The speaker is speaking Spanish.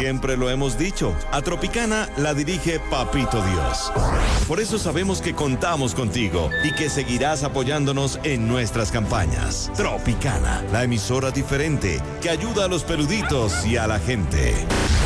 siempre lo hemos dicho, a Tropicana la dirige Papito Dios. Por eso sabemos que contamos contigo y que seguirás apoyándonos en nuestras campañas. Tropicana, la emisora diferente que ayuda a los peluditos y a la gente.